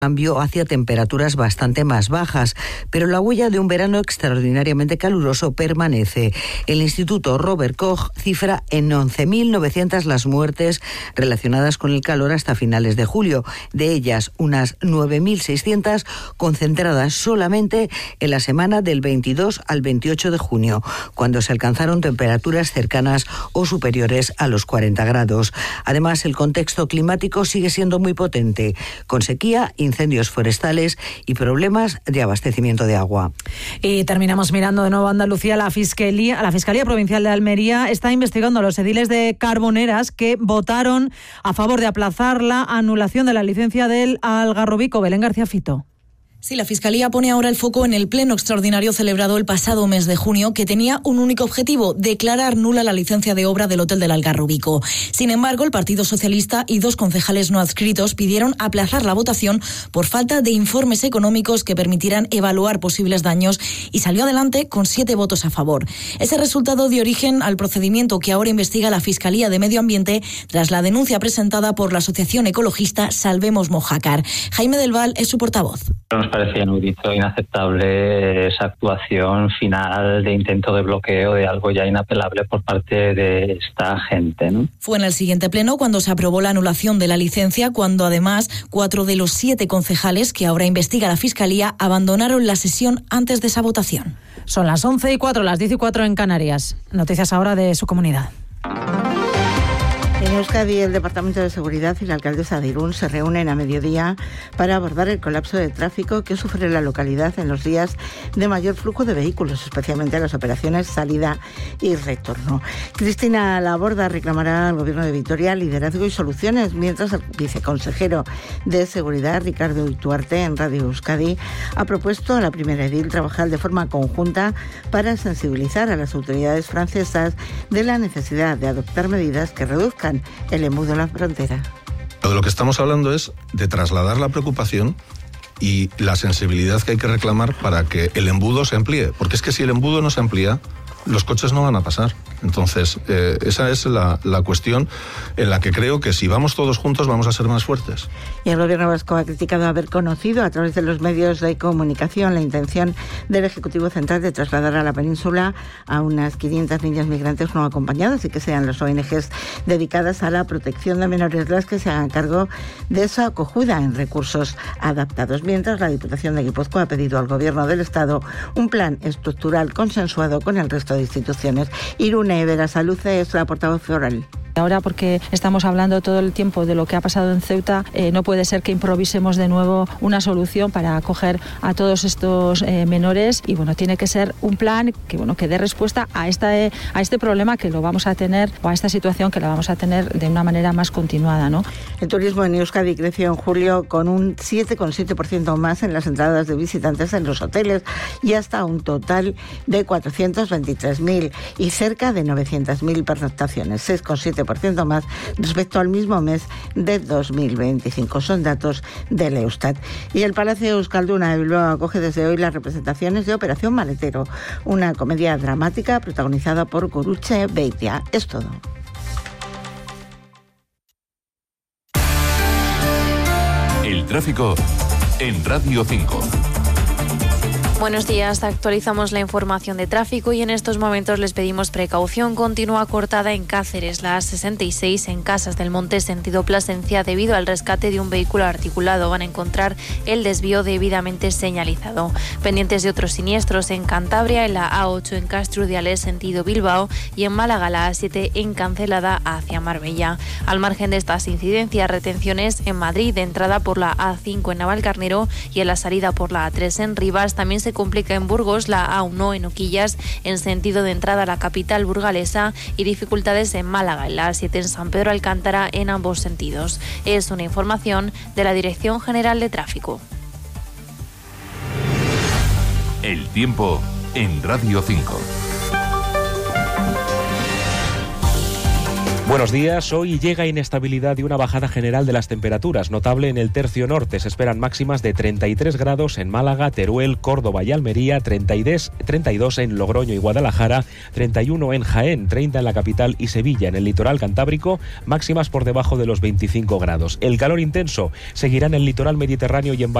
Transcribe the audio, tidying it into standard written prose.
cambio hacia temperaturas bastante más bajas, pero la huella de un verano extraordinariamente caluroso permanece. El Instituto Robert Koch cifra en 11.900 las muertes relacionadas con el calor hasta finales de julio. De ellas, unas 9.600 concentradas solamente en la semana del 22 al 28 de junio, cuando se alcanzaron temperaturas cercanas o superiores a los 40 grados. Además, el contexto climático sigue siendo muy potente, con sequía, incendios forestales y problemas de abastecimiento de agua. Y terminamos mirando de nuevo a Andalucía. La Fiscalía Provincial de Almería está investigando a los ediles de Carboneras que votaron a favor de aplazar la anulación de la licencia del Algarrobico. Belén García Fito. Sí, la Fiscalía pone ahora el foco en el pleno extraordinario celebrado el pasado mes de junio, que tenía un único objetivo: declarar nula la licencia de obra del Hotel del Algarrobico. Sin embargo, el Partido Socialista y 2 concejales no adscritos pidieron aplazar la votación por falta de informes económicos que permitieran evaluar posibles daños, y salió adelante con 7 votos a favor. Ese resultado dio origen al procedimiento que ahora investiga la Fiscalía de Medio Ambiente tras la denuncia presentada por la asociación ecologista Salvemos Mojácar. Jaime del Val es su portavoz. Nos parecía inaudito, inaceptable esa actuación final de intento de bloqueo de algo ya inapelable por parte de esta gente, ¿no? Fue en el siguiente pleno cuando se aprobó la anulación de la licencia, cuando además 4 de los 7 concejales que ahora investiga la Fiscalía abandonaron la sesión antes de esa votación. Son las 11:04, las 10:04 en Canarias. Noticias ahora de su comunidad. En Euskadi, el Departamento de Seguridad y la alcaldesa de Irún se reúnen a mediodía para abordar el colapso de tráfico que sufre la localidad en los días de mayor flujo de vehículos, especialmente las operaciones salida y retorno. Cristina Laborda reclamará al Gobierno de Vitoria liderazgo y soluciones, mientras el viceconsejero de Seguridad, Ricardo Ituarte, en Radio Euskadi, ha propuesto a la primera edil trabajar de forma conjunta para sensibilizar a las autoridades francesas de la necesidad de adoptar medidas que reduzcan el embudo en la frontera. De lo que estamos hablando es de trasladar la preocupación y la sensibilidad que hay que reclamar para que el embudo se amplíe, porque es que si el embudo no se amplía, los coches no van a pasar. Entonces, esa es la cuestión en la que creo que si vamos todos juntos vamos a ser más fuertes. Y el Gobierno vasco ha criticado haber conocido a través de los medios de comunicación la intención del Ejecutivo Central de trasladar a la península a unas 500 niñas migrantes no acompañadas, y que sean las ONGs dedicadas a la protección de menores las que se hagan cargo de esa acogida en recursos adaptados. Mientras, la Diputación de Guipúzcoa ha pedido al Gobierno del Estado un plan estructural consensuado con el resto de instituciones. Irune Berasaluce es la portavoz foral. Ahora, porque estamos hablando todo el tiempo de lo que ha pasado en Ceuta, no puede ser que improvisemos de nuevo una solución para acoger a todos estos menores, y bueno, tiene que ser un plan que dé respuesta a este problema que lo vamos a tener, o a esta situación que la vamos a tener de una manera más continuada, ¿no? El turismo en Euskadi creció en julio con un 7,7% más en las entradas de visitantes en los hoteles, y hasta un total de 423.000 y cerca de 900.000 pernoctaciones, 6,7% más respecto al mismo mes de 2025. Son datos del Eustat. Y el Palacio Euskalduna de Bilbao acoge desde hoy las representaciones de Operación Maletero, una comedia dramática protagonizada por Gurutze Beitia. Es todo. El tráfico en Radio 5. Buenos días, actualizamos la información de tráfico y en estos momentos les pedimos precaución. Continúa cortada en Cáceres la A66 en Casas del Monte sentido Plasencia debido al rescate de un vehículo articulado. Van a encontrar el desvío debidamente señalizado. Pendientes de otros siniestros en Cantabria, en la A8 en Castro Urdiales sentido Bilbao y en Málaga la A7 en Cancelada hacia Marbella. Al margen de estas incidencias, retenciones en Madrid de entrada por la A5 en Navalcarnero y en la salida por la A3 en Rivas. También se complica en Burgos la A1 en Oquillas en sentido de entrada a la capital burgalesa y dificultades en Málaga en la A7 en San Pedro Alcántara en ambos sentidos. Es una información de la Dirección General de Tráfico. El tiempo en Radio 5. Buenos días. Hoy llega inestabilidad y una bajada general de las temperaturas, notable en el tercio norte. Se esperan máximas de 33 grados en Málaga, Teruel, Córdoba y Almería, 32 en Logroño y Guadalajara, 31 en Jaén, 30 en la capital y Sevilla. En el litoral cantábrico, máximas por debajo de los 25 grados. El calor intenso seguirá en el litoral mediterráneo y en